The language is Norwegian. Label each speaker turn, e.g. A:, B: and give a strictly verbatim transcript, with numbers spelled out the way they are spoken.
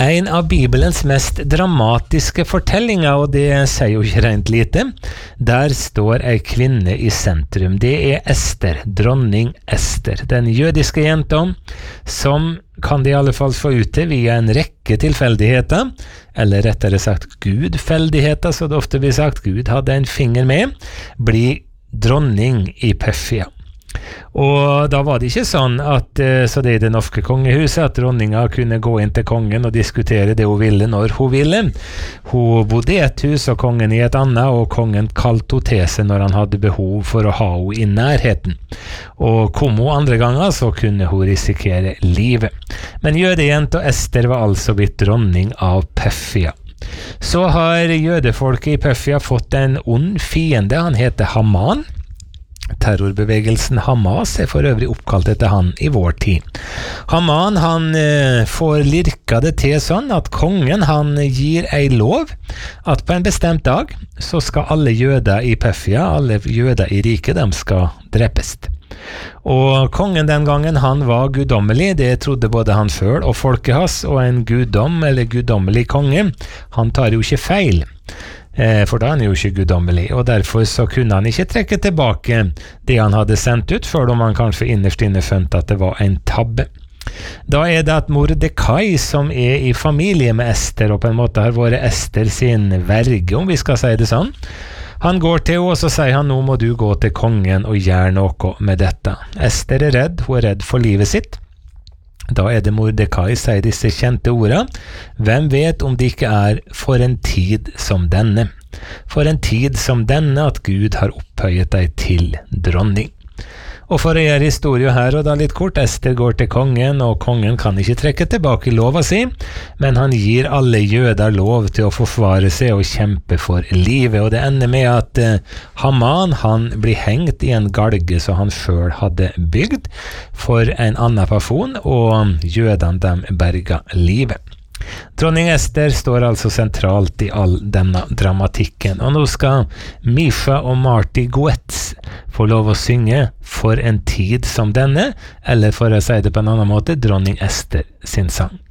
A: En av Bibelens mest dramatiske fortellinger, og det sier jo ikke rent lite, der står ei kvinne i sentrum. Det er Ester, dronning Ester, den jødiske jenta, som kan de i alle fall få ut til via en rekke tilfeldigheter, eller rettere sagt gudfeldigheter, så det ofte blir sagt Gud hadde en finger med, bli dronning i Peffia. Og da var det ikke sånn at, så det er det norske kongehuset, at dronninga kunne gå inn til kongen og diskutere det hun ville når hun ville. Hun bodde i et hus og kongen i et annet, og kongen kalte hun til seg når han hadde behov for å ha henne i nærheten. Og kom hun andre ganger, så kunne hun risikere livet. Men jødejenta Ester var altså blitt dronning av Peffia. Så har jødefolket i Peffia fått en ond fiende, han heter Haman. Terrorbevegelsen Hamas er for øvrig oppkalt etter han i vår tid. Haman han eh, får lirka det til sånn at kongen han gir ei lov at på en bestemt dag så skal alle jøder i Peffia, alle jøder i riket, de skal drepes. Og kongen den gangen han var guddommelig, det trodde både han selv og folket hans, og en guddom eller guddommelig konge, han tar jo ikke feil. For da er han jo ikke guddommelig, og derfor så kunne han ikke trekke tilbake det han hadde sendt ut, før om han kanskje innerst inne fant at det var en tabbe. Da er det at Mordekai, som er i familie med Ester, og på en måte har vært Ester sin verge, om vi skal si det sånn, han går til henne, og så sier han, nå må du gå til kongen og gjøre noe med dette. Ester er redd, hun er redd for livet sitt. Da er det Mordekai sier disse kjente ordene. Hvem vet om det ikke er for en tid som denne? For en tid som denne at Gud har opphøyet deg til dronning. Og for å gjøre historien her og da litt kort, Ester går til kongen, og kongen kan ikke trekke tilbake lova si, men han gir alle jøder lov til å forsvare seg og kjempe for livet, og det ender med at eh, Haman han blir hengt i en galge som han selv hadde bygd for en annen person, og jødene dem berga livet. Dronning Ester står altså sentralt i all denne dramatikken, og nå skal Misha og Marty Goetz få lov å synge For en tid som denne, eller for å si det på en annen måte, Dronning Ester sin sang.